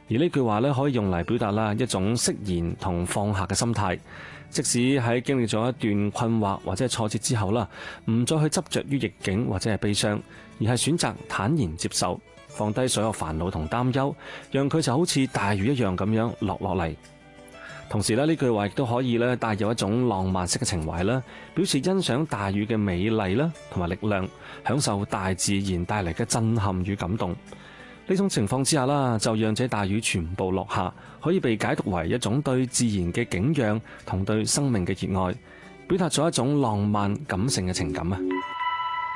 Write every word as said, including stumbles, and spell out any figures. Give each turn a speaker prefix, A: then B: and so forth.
A: 而呢句話咧，可以用嚟表達啦一種釋然同放下嘅心態。即使喺經歷咗一段困惑或者係挫折之後啦，唔再去執着於逆境或者係悲傷，而係選擇坦然接受，放低所有煩惱同擔憂，讓佢就好似大雨一樣咁樣落落嚟。同時咧，呢句話亦都可以咧帶有一種浪漫式嘅情懷啦，表示欣賞大雨嘅美麗啦同埋力量，享受大自然帶嚟嘅震撼與感動。呢種情況之下啦，就讓這大雨全部落下，可以被解讀為一種對自然嘅景仰同對生命嘅熱愛，表達咗一種浪漫感性嘅情感啊。